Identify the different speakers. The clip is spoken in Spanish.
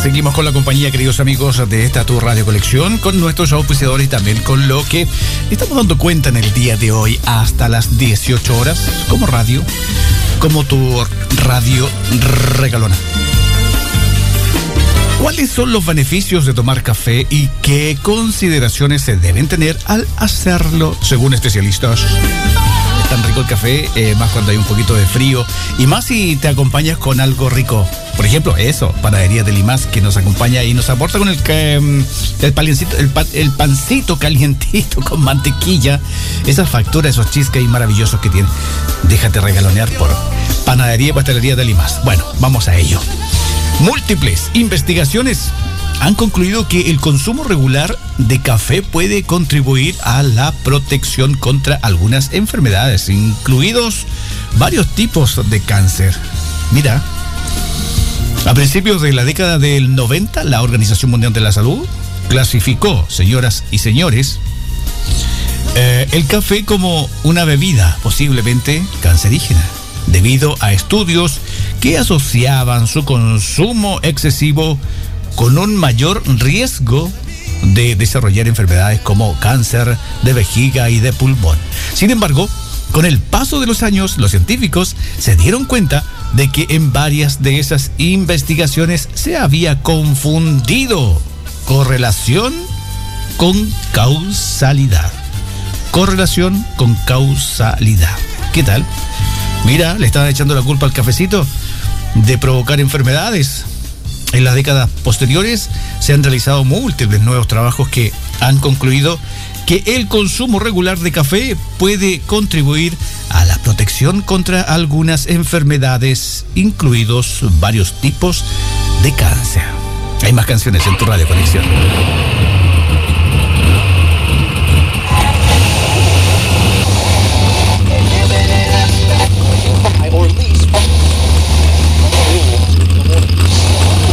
Speaker 1: Seguimos con la compañía, queridos amigos, de esta tu Radio Colección, con nuestros auspiciadores y también con lo que estamos dando cuenta en el día de hoy hasta las 18 horas como radio, como tu radio regalona. ¿Cuáles son los beneficios de tomar café y qué consideraciones se deben tener al hacerlo según especialistas? Es tan rico el café, más cuando hay un poquito de frío y más si te acompañas con algo rico. Por ejemplo, Panadería de Limas, que nos acompaña y nos aporta con el pancito calientito con mantequilla, esas facturas, esos cheesecakes maravillosos que tiene. Déjate regalonear por Panadería y Pastelería de Limas. Bueno, vamos a ello. Múltiples investigaciones han concluido que el consumo regular de café puede contribuir a la protección contra algunas enfermedades, incluidos varios tipos de cáncer. Mira, a principios de la década del 90, la Organización Mundial de la Salud clasificó, señoras y señores, el café como una bebida posiblemente cancerígena, debido a estudios que asociaban su consumo excesivo con un mayor riesgo de desarrollar enfermedades como cáncer de vejiga y de pulmón. Sin embargo, con el paso de los años, los científicos se dieron cuenta de que en varias de esas investigaciones se había confundido correlación con causalidad. Correlación con causalidad. ¿Qué tal? Mira, le estaban echando la culpa al cafecito de provocar enfermedades. En las décadas posteriores se han realizado múltiples nuevos trabajos que han concluido que el consumo regular de café puede contribuir a la protección contra algunas enfermedades, incluidos varios tipos de cáncer. Hay más canciones en tu Radio Conexión.